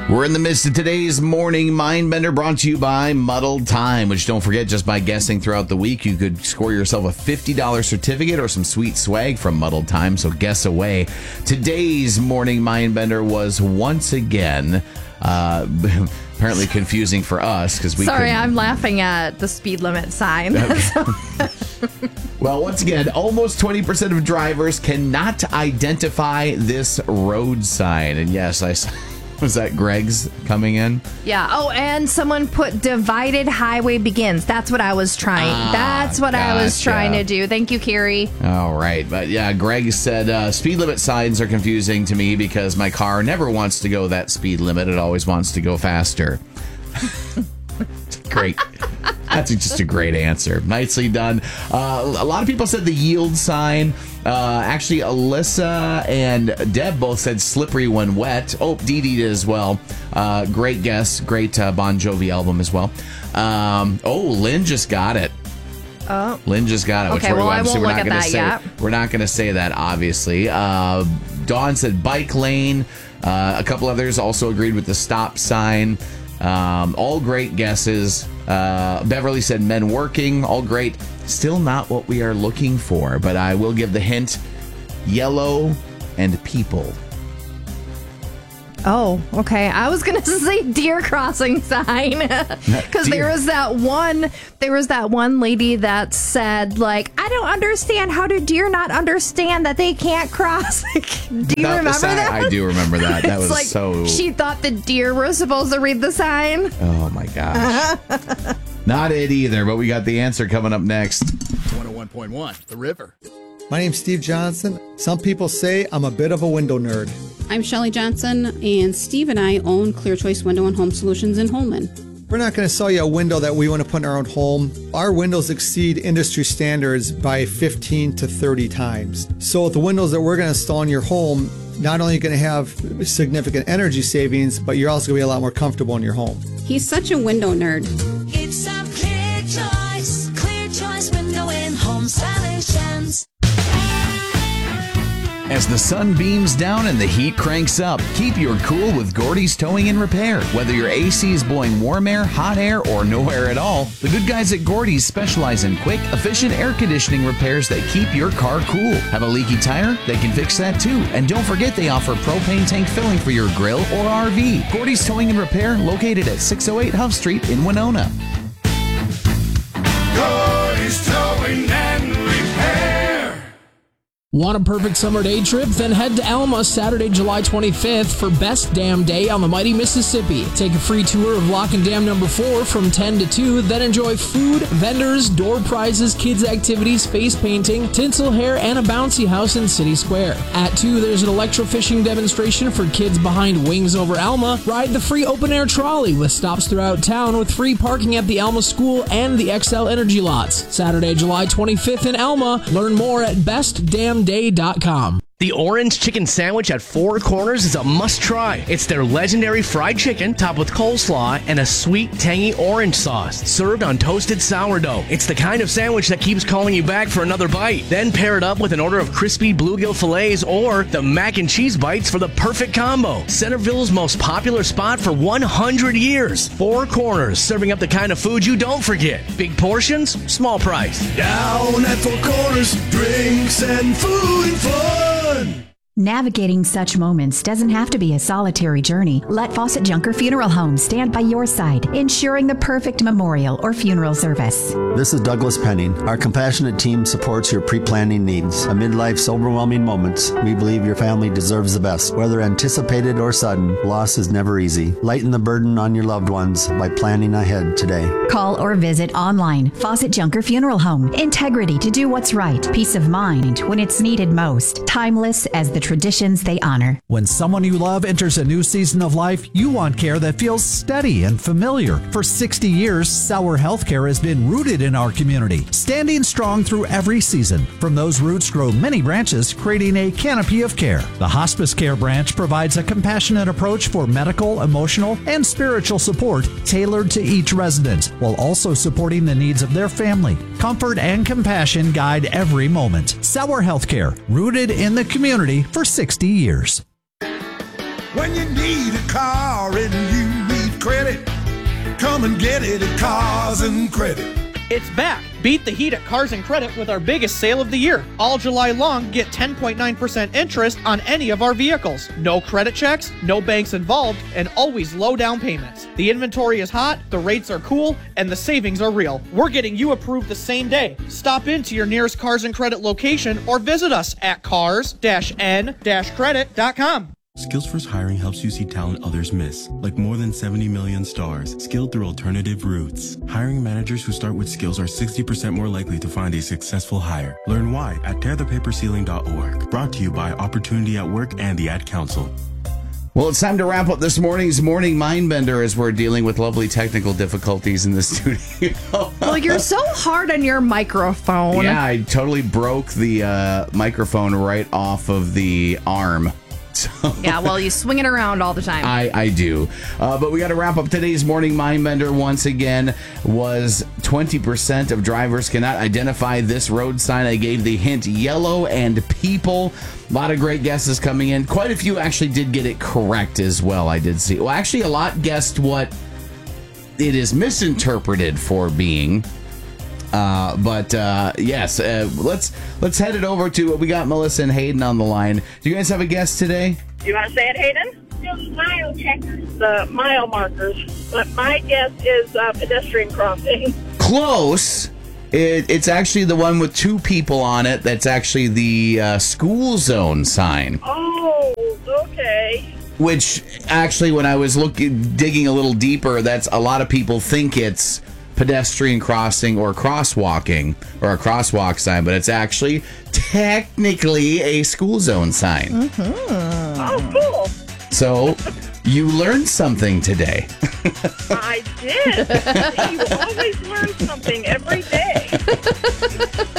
We're in the midst of today's morning Mindbender, brought to you by Muddled Time, which, don't forget, just by guessing throughout the week, you could score yourself a $50 certificate or some sweet swag from Muddled Time, so guess away. Today's morning Mindbender was once again apparently confusing for us because we Sorry, I'm laughing at the speed limit sign. Well, once again, almost 20% of drivers cannot identify this road sign. And yes, was that Greg's coming in? Yeah. Oh, and someone put divided highway begins. That's what I was trying. I was trying to do. Thank you, Carrie. All right. But yeah, Greg said speed limit signs are confusing to me because my car never wants to go that speed limit. It always wants to go faster. Great. That's just a great answer. Nicely done. A lot of people said the yield sign. Actually, Alyssa and Deb both said slippery when wet. Oh, Dee Dee did as well. Great guess. Great Bon Jovi album as well. Lynn just got it. Oh. Lynn just got it. Okay, well, I won't look at that yet. We're not going to say that, obviously. Dawn said bike lane. A couple others also agreed with the stop sign. All great guesses. Beverly said men working. All great. Still not what we are looking for, but I will give the hint. Yellow and people. Oh, okay. I was going to say deer crossing sign because there was that one lady that said, like, I don't understand, how do deer not understand that they can't cross? Do you remember that? I do remember that. That was like so... She thought the deer were supposed to read the sign. Oh, my gosh. Not it either, but we got the answer coming up next. 101.1, The River. My name's Steve Johnson. Some people say I'm a bit of a window nerd. I'm Shelley Johnson, and Steve and I own Clear Choice Window and Home Solutions in Holman. We're not going to sell you a window that we want to put in our own home. Our windows exceed industry standards by 15 to 30 times. So with the windows that we're going to install in your home, not only are you going to have significant energy savings, but you're also going to be a lot more comfortable in your home. He's such a window nerd. It's a Clear Choice Window and Home Solutions. As the sun beams down and the heat cranks up, keep your cool with Gordy's Towing and Repair. Whether your AC is blowing warm air, hot air, or no air at all, the good guys at Gordy's specialize in quick, efficient air conditioning repairs that keep your car cool. Have a leaky tire? They can fix that too. And don't forget they offer propane tank filling for your grill or RV. Gordy's Towing and Repair, located at 608 Huff Street in Winona. Gordy's Towing and Repair. Want a perfect summer day trip? Then head to Alma Saturday, July 25th for Best Dam Day on the mighty Mississippi. Take a free tour of Lock and Dam number 4 from 10 to 2, then enjoy food, vendors, door prizes, kids activities, face painting, tinsel hair, and a bouncy house in City Square. At 2, there's an electrofishing demonstration for kids behind Wings Over Alma. Ride the free open-air trolley with stops throughout town with free parking at the Alma School and the XL Energy lots. Saturday, July 25th in Alma. Learn more at bestdamday.com. The orange chicken sandwich at Four Corners is a must-try. It's their legendary fried chicken topped with coleslaw and a sweet, tangy orange sauce, served on toasted sourdough. It's the kind of sandwich that keeps calling you back for another bite. Then pair it up with an order of crispy bluegill fillets or the mac and cheese bites for the perfect combo. Centerville's most popular spot for 100 years. Four Corners, serving up the kind of food you don't forget. Big portions, small price. Down at Four Corners, drinks and food and fun. Navigating such moments doesn't have to be a solitary journey. Let Fawcett Junker Funeral Home stand by your side, ensuring the perfect memorial or funeral service. This is Douglas Penning. Our compassionate team supports your pre-planning needs. Amid life's overwhelming moments, we believe your family deserves the best. Whether anticipated or sudden, loss is never easy. Lighten the burden on your loved ones by planning ahead today. Call or visit online. Fawcett Junker Funeral Home. Integrity to do what's right. Peace of mind when it's needed most. Timeless as the traditions they honor. When someone you love enters a new season of life, you want care that feels steady and familiar. For 60 years, Sauer Healthcare has been rooted in our community, standing strong through every season. From those roots grow many branches, creating a canopy of care. The Hospice Care branch provides a compassionate approach for medical, emotional, and spiritual support tailored to each resident, while also supporting the needs of their family. Comfort and compassion guide every moment. Sauer Healthcare, rooted in the community for 60 years. When you need a car and you need credit, come and get it at Cars and Credit. It's back. Beat the heat at Cars and Credit with our biggest sale of the year. All July long, get 10.9% interest on any of our vehicles. No credit checks, no banks involved, and always low down payments. The inventory is hot, the rates are cool, and the savings are real. We're getting you approved the same day. Stop into your nearest Cars and Credit location or visit us at cars-n-credit.com. SkillsFirst Hiring helps you see talent others miss, like more than 70 million stars, skilled through alternative routes. Hiring managers who start with skills are 60% more likely to find a successful hire. Learn why at tearthepaperceiling.org. Brought to you by Opportunity at Work and the Ad Council. Well, it's time to wrap up this morning's Morning Mindbender as we're dealing with lovely technical difficulties in the studio. Well, you're so hard on your microphone. Yeah, I totally broke the microphone right off of the arm. So, yeah, well, you swing it around all the time. I do. But we got to wrap up today's Morning Mindbender. Once again, was 20% of drivers cannot identify this road sign. I gave the hint, yellow and people. A lot of great guesses coming in. Quite a few actually did get it correct as well, I did see. Well, actually, a lot guessed what it is misinterpreted for being. Yes, let's head it over to, we got Melissa and Hayden on the line. Do you guys have a guess today? Do you want to say it, Hayden? The mile checkers. The mile markers. But my guess is pedestrian crossing. Close. It's actually the one with two people on it. That's actually the school zone sign. Oh, okay. Which actually, when I was digging a little deeper, that's a lot of people think it's pedestrian crossing or crosswalking or a crosswalk sign, but it's actually technically a school zone sign. Mm-hmm. Oh, cool. So you learned something today. I did. You always learn something every day.